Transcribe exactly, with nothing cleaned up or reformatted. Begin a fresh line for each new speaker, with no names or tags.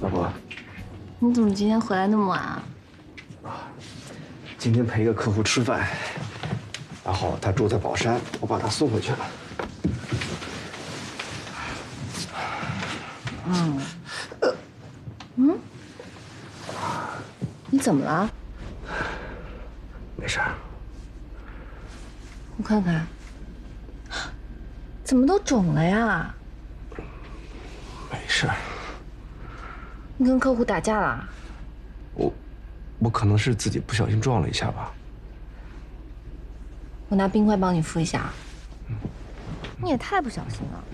老婆，
你怎么今天回来那么晚啊？
今天陪一个客户吃饭，然后他住在宝山，我把他送回去了。
嗯，嗯，你怎么了？
没事儿。
我看看，怎么都肿了呀？
没事儿。
你跟客户打架了？
我，我可能是自己不小心撞了一下吧。
我拿冰块帮你敷一下。你也太不小心了。